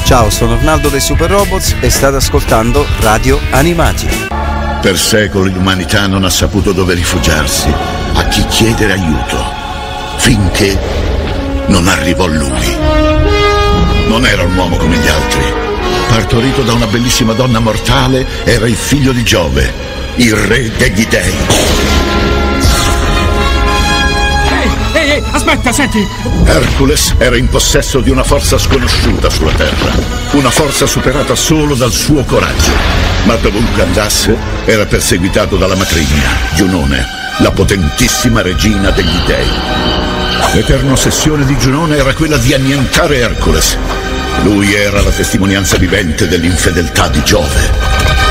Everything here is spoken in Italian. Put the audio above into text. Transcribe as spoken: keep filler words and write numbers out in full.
Ciao, sono Arnaldo dei Super Robots e state ascoltando Radio Animati. Per secoli l'umanità non ha saputo dove rifugiarsi, a chi chiedere aiuto, finché non arrivò lui. Non era un uomo come gli altri. Partorito da una bellissima donna mortale, era il figlio di Giove, il re degli dei. Ehi, ehi, aspetta, senti! Hercules era in possesso di una forza sconosciuta sulla Terra, una forza superata solo dal suo coraggio. Ma dovunque andasse, era perseguitato dalla matrigna, Giunone, la potentissima regina degli dei. L'eterna ossessione di Giunone era quella di annientare Hercules. Lui era la testimonianza vivente dell'infedeltà di Giove.